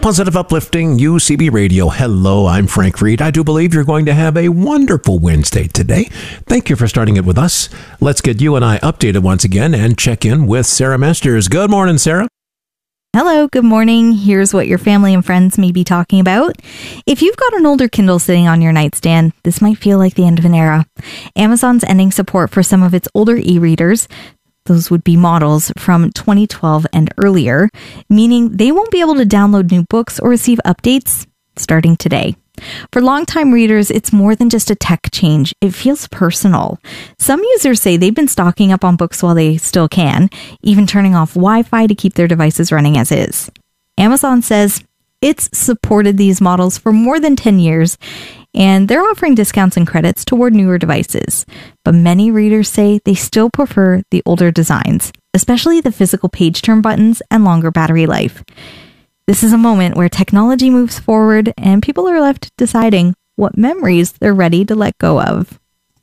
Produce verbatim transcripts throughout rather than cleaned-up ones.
Positive Uplifting U C B Radio. Hello, I'm Frank Reed. I do believe you're going to have a wonderful Wednesday today. Thank you for starting it with us. Let's get you and I updated once again and check in with Sarah Masters. Good morning, Sarah. Hello, good morning. Here's what your family and friends may be talking about. If you've got an older Kindle sitting on your nightstand, this might feel like the end of an era. Amazon's ending support for some of its older e-readers. Those would be models from twenty twelve and earlier, meaning they won't be able to download new books or receive updates starting today. For longtime readers, it's more than just a tech change. It feels personal. Some users say they've been stocking up on books while they still can, even turning off Wi-Fi to keep their devices running as is. Amazon says it's supported these models for more than ten years, and they're offering discounts and credits toward newer devices. But many readers say they still prefer the older designs, especially the physical page turn buttons and longer battery life. This is a moment where technology moves forward and people are left deciding what memories they're ready to let go of.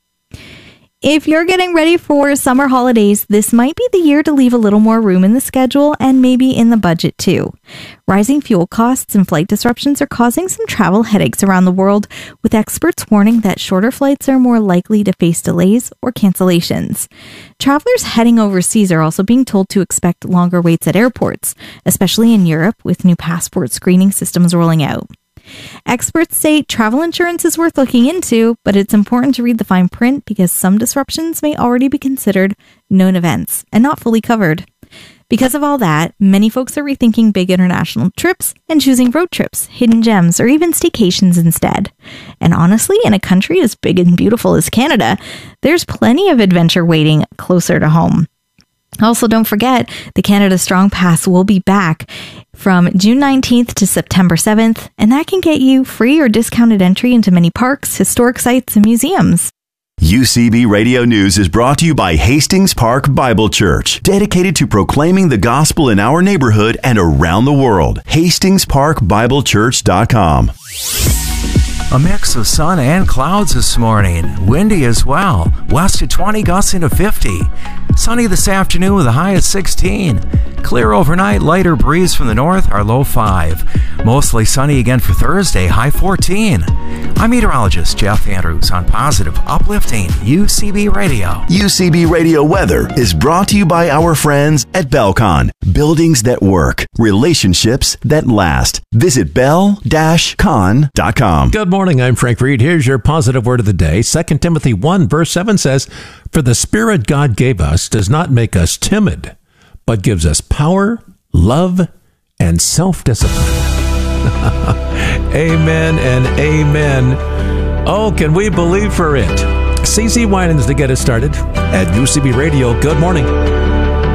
If you're getting ready for summer holidays, this might be the year to leave a little more room in the schedule and maybe in the budget too. Rising fuel costs and flight disruptions are causing some travel headaches around the world, with experts warning that shorter flights are more likely to face delays or cancellations. Travelers heading overseas are also being told to expect longer waits at airports, especially in Europe with new passport screening systems rolling out. Experts say travel insurance is worth looking into, but it's important to read the fine print because some disruptions may already be considered known events and not fully covered. Because of all that, many folks are rethinking big international trips and choosing road trips, hidden gems, or even staycations instead. And honestly, in a country as big and beautiful as Canada, there's plenty of adventure waiting closer to home. Also, don't forget, the Canada Strong Pass will be back from June nineteenth to September seventh, and that can get you free or discounted entry into many parks, historic sites, and museums. U C B Radio News is brought to you by Hastings Park Bible Church, dedicated to proclaiming the gospel in our neighborhood and around the world. Hastings Park Bible Church dot com. A mix of sun and clouds this morning. Windy as well. West to twenty, gusts into fifty. Sunny this afternoon with a high of sixteen. Clear overnight, lighter breeze from the north, our low five. Mostly sunny again for Thursday, high fourteen. I'm meteorologist Jeff Andrews on Positive Uplifting U C B Radio. U C B Radio weather is brought to you by our friends at Belcon. Buildings that work, relationships that last. Visit bell dash con dot com. Good morning, I'm Frank Reed. Here's your positive word of the day. Second Timothy one, verse seven says, "For the Spirit God gave us does not make us timid, but gives us power, love, and self-discipline." Amen and amen. Oh, can we believe for it? C C Winans to get us started at U C B Radio. Good morning.